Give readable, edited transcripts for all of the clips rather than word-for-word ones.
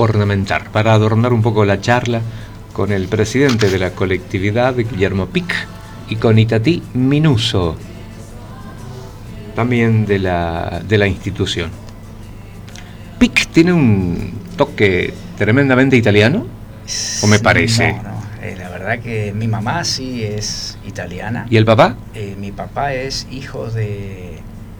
ornamentar, para adornar un poco la charla con el presidente de la colectividad, Guillermo Pic, y con Itatí Minuso, también de la institución. Pic tiene un toque tremendamente italiano, ¿o me parece? No, la verdad que mi mamá sí es italiana. ¿Y el papá? Mi papá es hijo de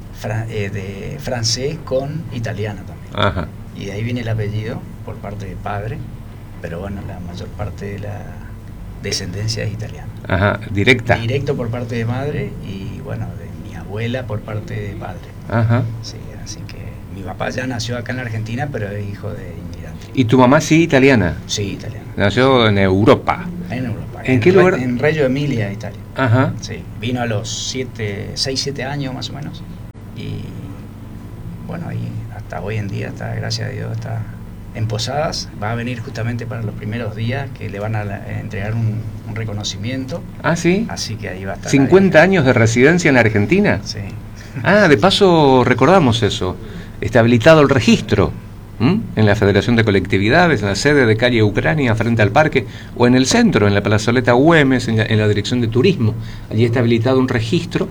francés con italiano también. Ajá. Y de ahí viene el apellido por parte de padre, pero bueno, la mayor parte de la descendencia es italiana. Ajá, directa. Directo por parte de madre y bueno, de mi abuela por parte de padre. Ajá. Sí, así que mi papá ya nació acá en la Argentina, pero es hijo de inmigrantes. ¿Y tu mamá sí italiana? Sí, italiana. Nació en Europa. En Europa. ¿En qué lugar? En Reggio Emilia, Italia. Ajá. Sí, vino a los 6-7 años más o menos. Y bueno, ahí hasta hoy en día, gracias a Dios, está en Posadas. Va a venir justamente para los primeros días que le van a entregar un reconocimiento. Ah, sí. Así que ahí va a estar. 50 ahí. años de residencia en la Argentina. Sí. Ah, de paso recordamos eso. Está habilitado el registro en la Federación de Colectividades, en la sede de calle Ucrania, frente al parque, o en el centro, en la plazoleta Güemes, en la dirección de turismo. Allí está habilitado un registro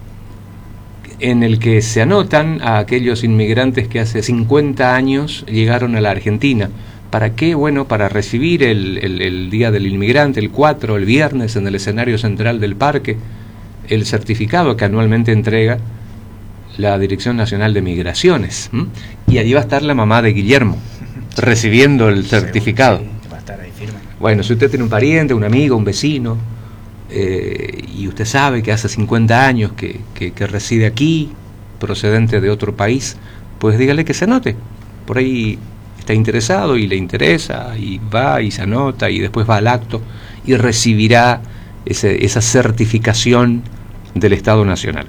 en el que se anotan a aquellos inmigrantes que hace 50 años llegaron a la Argentina. ¿Para qué? Bueno, para recibir el Día del Inmigrante, el 4, el viernes, en el escenario central del parque, el certificado que anualmente entrega la Dirección Nacional de Migraciones. Y allí va a estar la mamá de Guillermo, recibiendo el certificado. Sí, va a estar ahí firme. Bueno, si usted tiene un pariente, un amigo, un vecino, y usted sabe que hace 50 años que reside aquí, procedente de otro país, pues dígale que se anote. Por ahí está interesado y le interesa, y va y se anota, y después va al acto y recibirá esa certificación del Estado Nacional.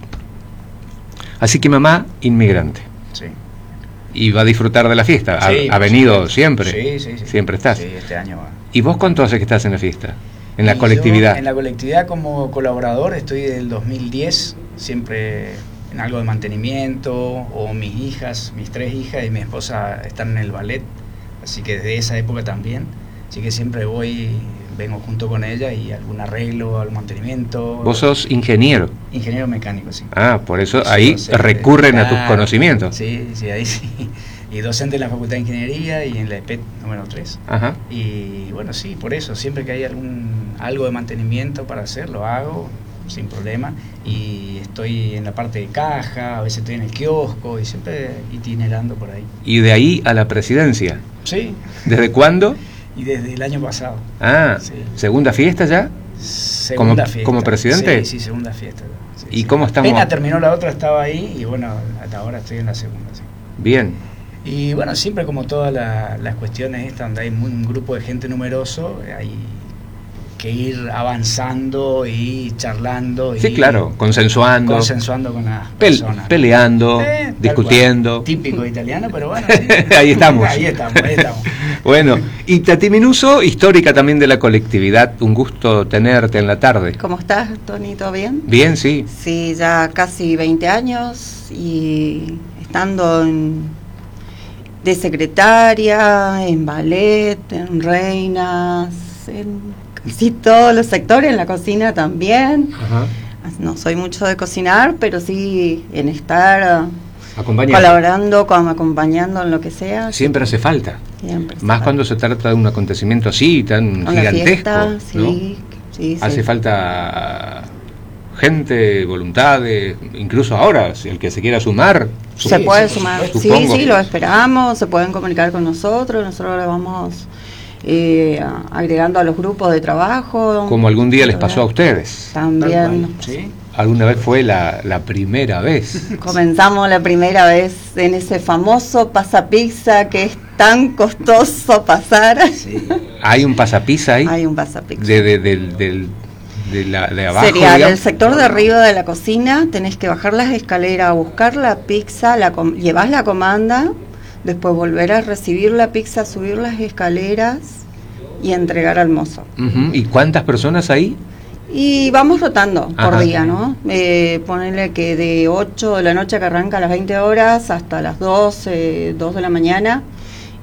Así que mamá, inmigrante. Sí. Y va a disfrutar de la fiesta. Sí, ¿Ha venido siempre? Sí. Siempre estás. Sí, este año va. ¿Y vos cuánto hace que estás en la fiesta? En la Y colectividad. yo, en la colectividad como colaborador estoy desde el 2010, siempre en algo de mantenimiento, o mis 3 hijas y mi esposa están en el ballet, así que desde esa época también, así que siempre vengo junto con ella y algún arreglo, algún mantenimiento. Vos sos ingeniero. Ingeniero mecánico, sí. Ah, por eso Sí, ahí docente, recurren a tus conocimientos. Sí, ahí sí. Y docente en la Facultad de Ingeniería y en la EPET número 3. Ajá. Y bueno, sí, por eso, siempre que hay algo de mantenimiento para hacer, lo hago sin problema. Y estoy en la parte de caja, a veces estoy en el kiosco y siempre itinerando por ahí. ¿Y de ahí a la presidencia? Sí. ¿Desde cuándo? Y desde el año pasado. Ah, sí. ¿Segunda fiesta ya? Segunda fiesta. ¿Como presidente? Sí, segunda fiesta. Sí, ¿Y cómo estamos? Apenas terminó la otra, estaba ahí y bueno, hasta ahora estoy en la segunda. Sí. Bien. Y bueno, siempre como todas las cuestiones estas, donde hay un grupo de gente numeroso, hay que ir avanzando y charlando. Sí, claro, consensuando con las personas. Peleando, discutiendo. Típico italiano, pero bueno. Sí. Ahí estamos. Ahí estamos. Bueno, y Itatí Minuso, histórica también de la colectividad, un gusto tenerte en la tarde. ¿Cómo estás, Tony? ¿Todo bien? Bien, sí. Sí, ya casi 20 años y estando de secretaria, en ballet, en reinas, en casi todos los sectores, en la cocina también. Ajá. No soy mucho de cocinar, pero sí en estar colaborando, acompañando en lo que sea. Siempre hace falta. Siempre más cuando se trata de un acontecimiento así, tan gigantesco. Fiesta, ¿no? Sí. Hace falta gente, voluntades, incluso ahora, si el que se quiera sumar. Se puede sumar, supongo. Sí, lo esperamos, se pueden comunicar con nosotros le vamos agregando a los grupos de trabajo. Como algún día les pasó a ustedes. También. ¿Sí? Alguna vez fue la primera vez. Comenzamos la primera vez en ese famoso pasapizza que es tan costoso pasar. Sí. ¿Hay un pasapizza ahí? Hay un pasapizza. De abajo, sería del sector de arriba de la cocina, tenés que bajar las escaleras, buscar la pizza, llevas la comanda, después volver a recibir la pizza, subir las escaleras y entregar al mozo. ¿Y cuántas personas hay? Y vamos rotando por Ajá. día, ¿no? Ponerle que de 8 de la noche que arranca a las 20 horas hasta las 2 de la mañana.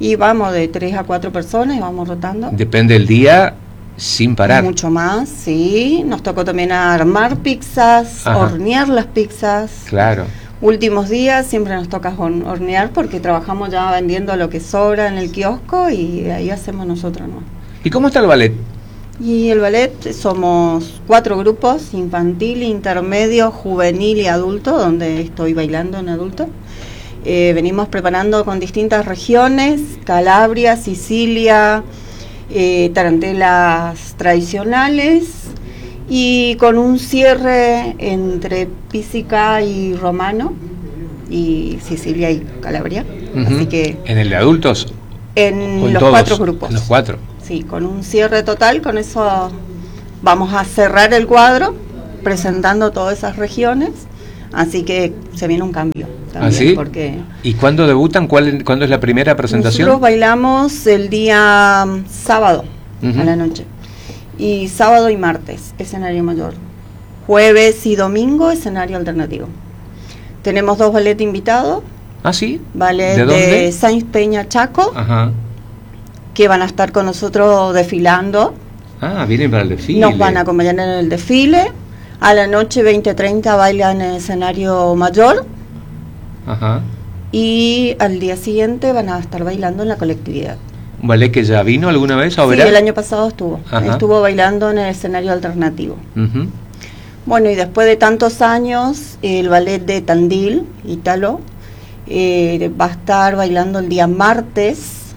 Y vamos de 3 a 4 personas y vamos rotando. Depende del día, sin parar. Mucho más, sí. Nos tocó también armar pizzas, Ajá. hornear las pizzas. Claro. Últimos días siempre nos toca hornear porque trabajamos ya vendiendo lo que sobra en el kiosco y ahí hacemos nosotros, ¿no? ¿Y cómo está el ballet? Y el ballet somos 4 grupos: infantil, intermedio, juvenil y adulto, donde estoy bailando en adulto. Venimos preparando con distintas regiones: Calabria, Sicilia, tarantelas tradicionales, y con un cierre entre Písica y Romano, y Sicilia y Calabria. Ujú. Así que ¿En el de adultos? ¿O en en los todos? 4 grupos. En los 4. Sí, con un cierre total. Con eso vamos a cerrar el cuadro presentando todas esas regiones, así que se viene un cambio también. ¿Ah, sí? Porque ¿Y cuándo debutan? ¿Cuándo es la primera presentación? nosotros bailamos el día sábado Ujú. a la noche, y sábado y martes escenario mayor, jueves y domingo escenario alternativo. Tenemos 2 ballet invitados, ¿Ah, sí? ballet ¿De dónde? de Sáenz Peña Chaco, Ajá. que van a estar con nosotros desfilando. Ah, vienen para el desfile. Nos van a acompañar en el desfile. A la noche 20:30 bailan en el escenario mayor, Ajá. y al día siguiente van a estar bailando en la colectividad. ¿Un ballet que ya vino alguna vez a Sí, verá? el año pasado estuvo. Ajá. Estuvo bailando en el escenario alternativo. Ujú. Bueno, y después de tantos años, el ballet de Tandil, Ítalo, va a estar bailando el día martes,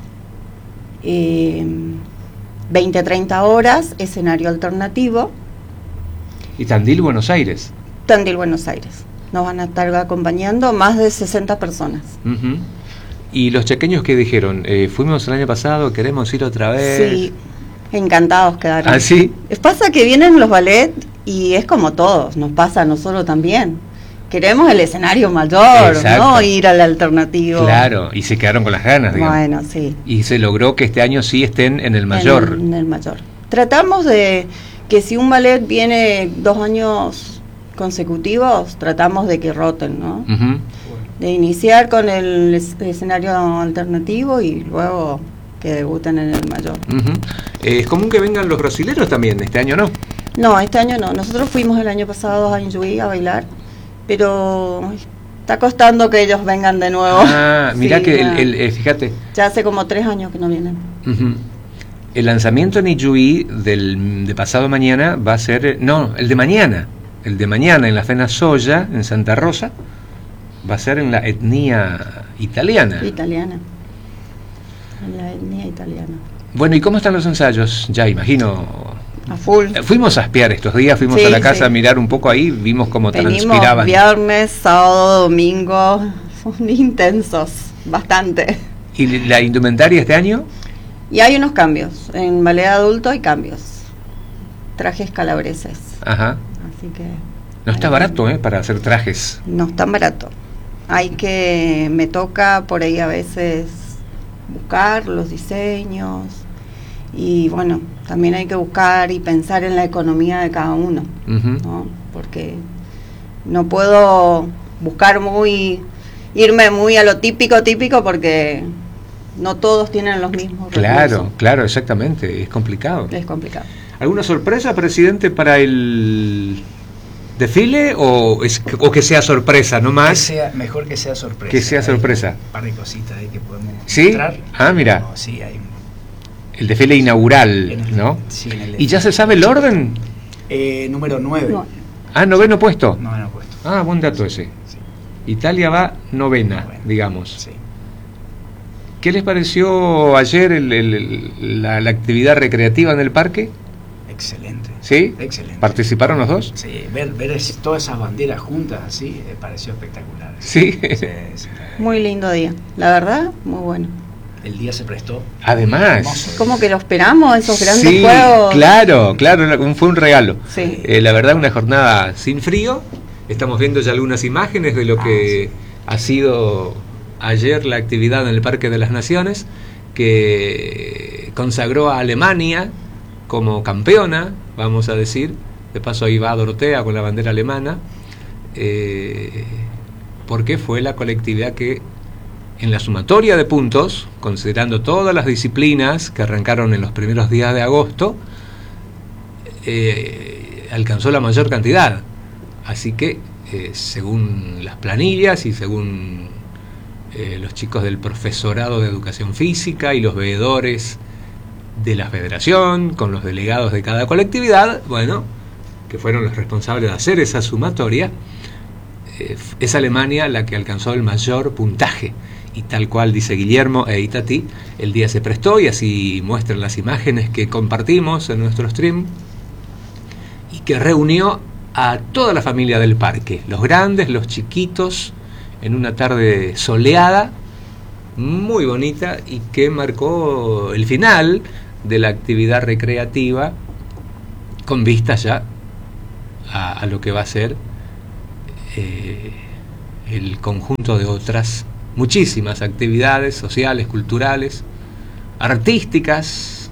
20:30 horas, escenario alternativo, Y Tandil, Buenos Aires. Tandil, Buenos Aires. Nos van a estar acompañando más de 60 personas. Ujú. ¿Y los chaqueños qué dijeron? Fuimos el año pasado, queremos ir otra vez. Sí, encantados quedaron. ¿Ah, sí? Pasa que vienen los ballet y es como todos, nos pasa a nosotros también. Queremos el escenario mayor, Exacto. no ir al alternativo. Claro, y se quedaron con las ganas, digamos. Bueno, sí. Y se logró que este año sí estén en el mayor. En el mayor. Tratamos de que si un ballet viene 2 años consecutivos, tratamos de que roten, ¿no? Ujú. De iniciar con el escenario alternativo y luego que debuten en el mayor. Ujú. Es común que vengan los brasileros también, este año no. No, este año no. Nosotros fuimos el año pasado a Injuí a bailar, pero está costando que ellos vengan de nuevo. Ah, mirá Sí, que ya. fíjate, Ya hace como 3 años que no vienen. ujú. El lanzamiento en Ijuí de pasado mañana va a ser, no, el de mañana en la Fena Soya, en Santa Rosa, va a ser en la etnia italiana. Italiana. La etnia italiana. Bueno, ¿y cómo están los ensayos? Ya imagino. A full. Fuimos a espiar estos días, fuimos Sí, a la casa sí. a mirar un poco ahí, vimos cómo Venimos transpiraban. viernes, sábado, domingo. Son intensos, bastante. ¿Y la indumentaria este año? Y hay unos cambios. En ballet adulto hay cambios. Trajes calabreses. Ajá. Así que No está barato, para hacer trajes. no es tan barato. Me toca por ahí a veces buscar los diseños, y bueno, también hay que buscar y pensar en la economía de cada uno, Ujú. ¿no? Porque no puedo irme muy a lo típico, porque no todos tienen los mismos Claro, recursos. claro, exactamente, es complicado. Es complicado. ¿Alguna sorpresa, presidente, para el desfile o que sea sorpresa, no más? Mejor que sea sorpresa. Que sea sorpresa. Hay un par de cositas ahí que podemos ¿Sí? mostrar. Ah, mira. No, sí, hay El desfile inaugural, en el- ¿no? Sí, en el ¿Y ya se sabe el orden? número 9. No. Ah, noveno puesto. No, no he puesto. Ah, buen dato ese. Sí, Italia va novena, Novena. digamos. sí. ¿Qué les pareció ayer la actividad recreativa en el parque? Excelente. ¿Sí? Excelente. ¿Participaron los dos? Sí, ver todas esas banderas juntas así, pareció espectacular. Sí. Sí. Muy lindo día, la verdad, muy bueno. El día se prestó. Además. Hermoso. Como que lo esperamos, esos grandes Sí, juegos. claro, fue un regalo. Sí. La verdad, una jornada sin frío. Estamos viendo ya algunas imágenes de lo que ha sido ayer la actividad en el Parque de las Naciones, que consagró a Alemania como campeona, vamos a decir. De paso ahí va Dorotea con la bandera alemana, porque fue la colectividad que en la sumatoria de puntos, considerando todas las disciplinas que arrancaron en los primeros días de agosto, alcanzó la mayor cantidad. Así que, según las planillas y según los chicos del profesorado de educación física y los veedores de la federación, con los delegados de cada colectividad, bueno, que fueron los responsables de hacer esa sumatoria, es Alemania la que alcanzó el mayor puntaje. Y tal cual dice Guillermo e Itatí, el día se prestó, y así muestran las imágenes que compartimos en nuestro stream, y que reunió a toda la familia del parque, los grandes, los chiquitos, en una tarde soleada, muy bonita, y que marcó el final de la actividad recreativa, con vista ya a lo que va a ser el conjunto de otras muchísimas actividades sociales, culturales, artísticas,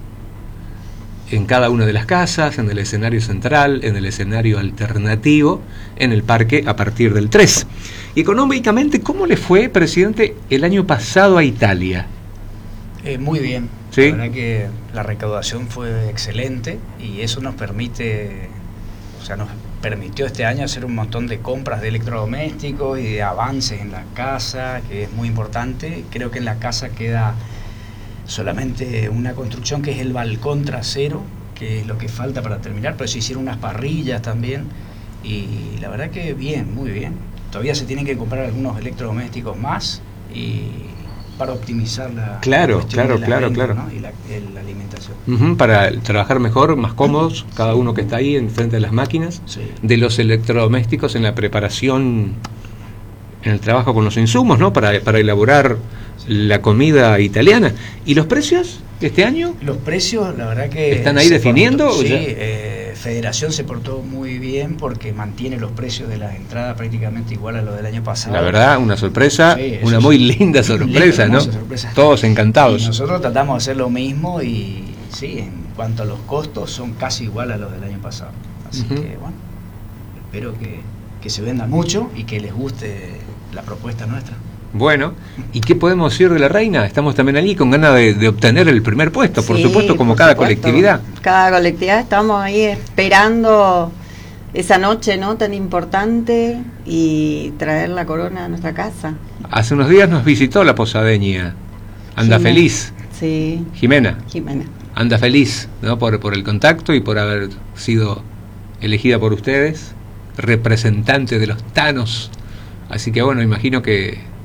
en cada una de las casas, en el escenario central, en el escenario alternativo, en el parque a partir del 3. Y económicamente, ¿cómo le fue, presidente, el año pasado a Italia? Muy bien. ¿Sí? La verdad que la recaudación fue excelente, y eso nos permite, nos permitió este año hacer un montón de compras de electrodomésticos y de avances en la casa, que es muy importante. Creo que en la casa queda solamente una construcción, que es el balcón trasero, que es lo que falta para terminar, pero se hicieron unas parrillas también, y la verdad que bien, muy bien. Todavía se tienen que comprar algunos electrodomésticos más, y para optimizar la cuestión de la venta, ¿no? Y la alimentación. Para trabajar mejor, más cómodos, cada uno que está ahí enfrente de las máquinas, sí, de los electrodomésticos en la preparación, en el trabajo con los insumos, ¿no? Para elaborar la comida italiana. ¿Y los precios de este año? Los precios, la verdad que... ¿Están ahí definiendo? Sí, Federación se portó muy bien, porque mantiene los precios de las entradas prácticamente igual a los del año pasado. La verdad, una sorpresa, sí, una muy linda sorpresa, ¿no? Sorpresa. Todos encantados. Y nosotros tratamos de hacer lo mismo, y sí, en cuanto a los costos, son casi igual a los del año pasado. Así que, bueno, espero que se venda mucho y que les guste la propuesta nuestra. Bueno, ¿y qué podemos decir de la reina? Estamos también allí con ganas de obtener el primer puesto, por supuesto, como cada colectividad. Cada colectividad estamos ahí esperando esa noche, ¿no?, tan importante, y traer la corona a nuestra casa. Hace unos días nos visitó la posadeña, anda Jimena. feliz. Sí. Jimena. Anda feliz, ¿no? Por el contacto y por haber sido elegida por ustedes, representante de los tanos. Así que bueno, imagino que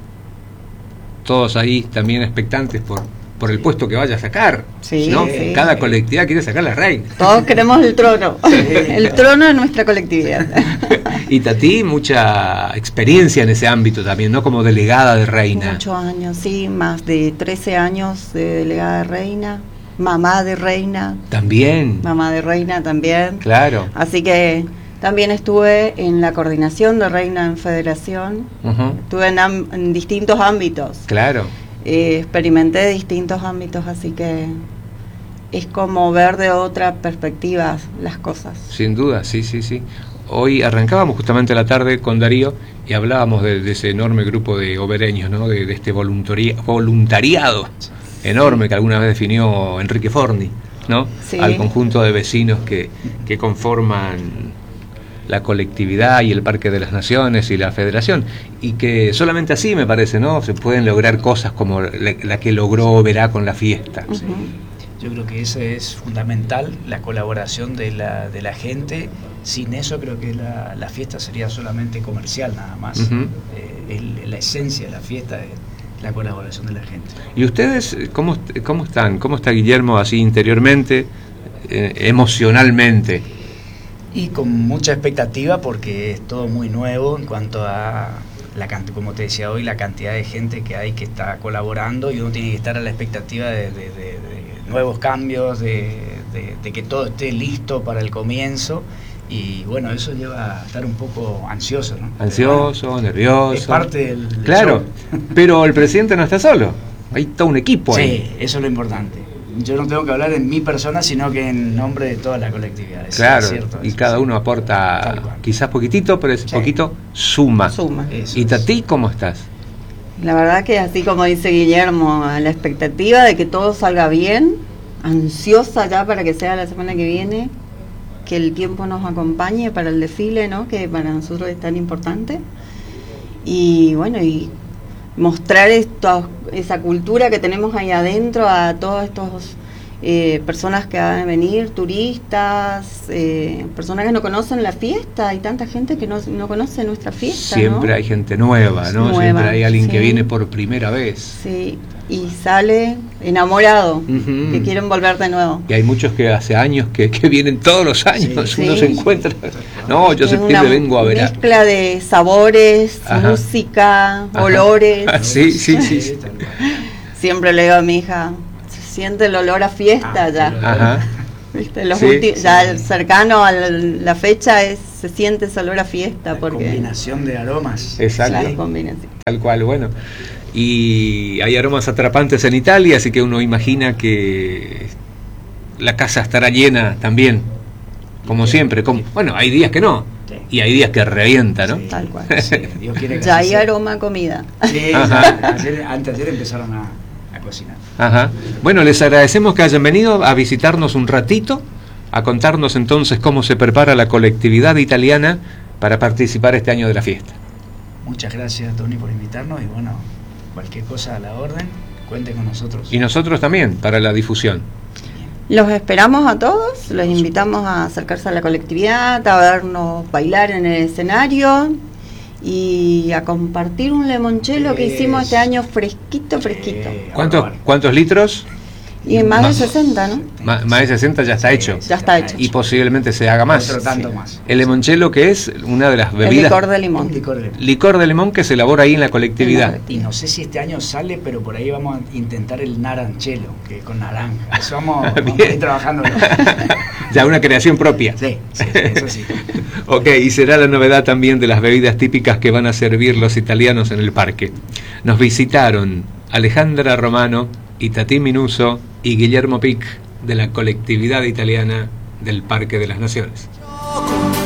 todos ahí también expectantes por el puesto que vaya a sacar, sí, ¿no? Sí, cada sí. colectividad quiere sacar la reina. Todos queremos el trono, el trono de nuestra colectividad. Y Tati, mucha experiencia en ese ámbito también, ¿no? Como delegada de reina. Muchos años, sí, más de 13 años de delegada de reina, mamá de reina. También. Mamá de reina también. Claro. Así que también estuve en la coordinación de reina en federación. Estuve en distintos ámbitos. Claro. Experimenté distintos ámbitos, así que es como ver de otra perspectiva las cosas. Sin duda, sí. Hoy arrancábamos justamente la tarde con Darío y hablábamos de ese enorme grupo de obereños, ¿no? De este voluntariado enorme que alguna vez definió Enrique Forni, ¿no? Sí. Al conjunto de vecinos que conforman la colectividad y el Parque de las Naciones y la Federación, y que solamente así, me parece, ¿no?, se pueden lograr cosas como la que logró Verá con la fiesta. Sí. Yo creo que eso es fundamental, la colaboración de la gente. Sin eso creo que la fiesta sería solamente comercial nada más. La esencia de la fiesta es la colaboración de la gente. ¿Y ustedes cómo están? ¿Cómo está Guillermo así interiormente, emocionalmente? Y con mucha expectativa, porque es todo muy nuevo en cuanto a como te decía hoy, la cantidad de gente que hay que está colaborando, y uno tiene que estar a la expectativa de nuevos cambios, de que todo esté listo para el comienzo. Y bueno, eso lleva a estar un poco ansioso, ¿no? Ansioso, nervioso. Es parte del claro, show. Pero el presidente no está solo, hay todo un equipo ahí. Sí, eso es lo importante. Yo no tengo que hablar en mi persona, sino que en nombre de toda la colectividad. Claro, es cierto, y cada uno aporta quizás poquitito, pero ese poquito suma. Eso ¿Y Tati, cómo estás? La verdad que así como dice Guillermo, a la expectativa de que todo salga bien, ansiosa ya para que sea la semana que viene, que el tiempo nos acompañe para el desfile, ¿no? Que para nosotros es tan importante. Y bueno, y mostrar esa cultura que tenemos ahí adentro a todos estos personas que van a venir, turistas, personas que no conocen la fiesta. Hay tanta gente que no conoce nuestra fiesta, siempre, ¿no? Hay gente nueva, ¿no? Nueva, siempre hay alguien, sí, que viene por primera vez. Sí, y sale enamorado, que quieren volver de nuevo. Y hay muchos que hace años que vienen todos los años, sí, uno sí. se encuentra. No, yo septiembre vengo a ver. Mezcla de sabores, ajá, música, ajá, olores. Sí. Siempre le digo a mi hija, se siente el olor a fiesta ya. Ajá. ¿Viste? Sí, ya cercano a la fecha se siente ese olor a fiesta. La porque combinación de aromas. Exacto. Claro, combinación. Tal cual, bueno. Y hay aromas atrapantes en Italia, así que uno imagina que la casa estará llena también, como siempre. Bueno, hay días que no, sí, y hay días que revienta, ¿no? Sí, tal cual. Sí, Dios quiere que ya hay aroma a comida. Sí, anteayer empezaron a cocinar. Ajá. Bueno, les agradecemos que hayan venido a visitarnos un ratito, a contarnos entonces cómo se prepara la colectividad italiana para participar este año de la fiesta. Muchas gracias, Tony, por invitarnos y bueno, cualquier cosa a la orden, cuente con nosotros. Y nosotros también, para la difusión. Los esperamos a todos, los invitamos a acercarse a la colectividad, a vernos bailar en el escenario y a compartir un limoncello que hicimos este año fresquito. ¿Cuántos litros? Y más de 60, ¿no? Más de 60 ya está hecho. Ya está hecho. Y posiblemente se haga más. Otro tanto más. El limoncello, que es una de las bebidas. El licor de limón. Licor de limón que se elabora ahí en la colectividad. Y no sé si este año sale, pero por ahí vamos a intentar el naranchelo, que con naranja. Eso vamos a ir trabajando. Ya una creación propia. Sí, eso sí. Ok, y será la novedad también de las bebidas típicas que van a servir los italianos en el parque. Nos visitaron Alejandra Romano, Itatí Minuso y Guillermo Pic de la colectividad italiana del Parque de las Naciones.